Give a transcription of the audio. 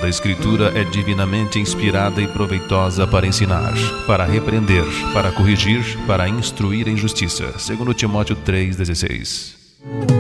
Toda a Escritura é divinamente inspirada e proveitosa para ensinar, para repreender, para corrigir, para instruir em justiça. 2 Timóteo 3,16.